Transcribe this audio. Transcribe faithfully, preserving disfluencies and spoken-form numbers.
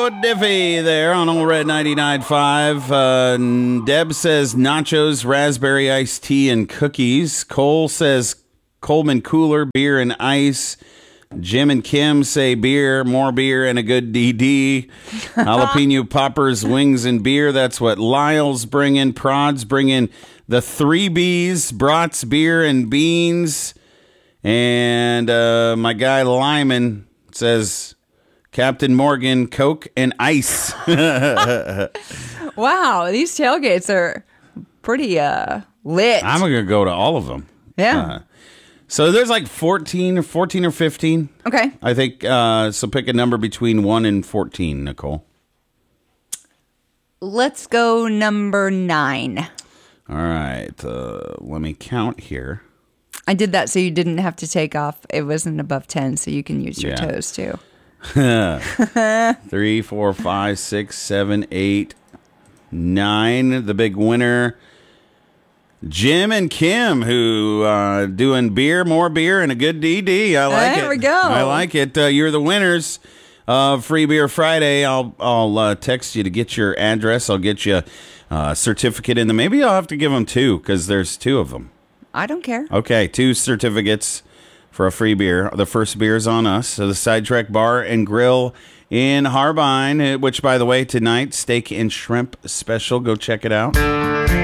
Joe Diffie there on Old Red ninety-nine point five. Uh, Deb says nachos, raspberry iced tea, and cookies. Cole says Coleman cooler, beer and ice. Jim and Kim say beer, more beer, and a good D D. Jalapeno poppers, wings, and beer. That's what Lyle's bringing. Prods bringing the three B's, brats, beer, and beans. And uh, my guy Lyman says Captain Morgan, Coke, and ice. Wow, these tailgates are pretty uh, lit. I'm going to go to all of them. Yeah. Uh, so there's like fourteen or fourteen or fifteen. Okay. I think, uh, so pick a number between one and fourteen, Nicole. Let's go number nine. All right. Uh, let me count here. I did that so you didn't have to take off. It wasn't above ten, so you can use your Yeah. toes too. Three, four, five, six, seven, eight, nine. The big winner, Jim and Kim, who uh, doing beer, more beer, and a good D D. I like it. There we go. I like it. Uh, you're the winners of Free Beer Friday. I'll I'll uh, text you to get your address. I'll get you a certificate in them. Maybe I'll have to give them two because there's two of them. I don't care. Okay, two certificates for a free beer. The first beer is on us. So the Sidetrack Bar and Grill in Harbine, which, by the way, tonight, steak and shrimp special. Go check it out.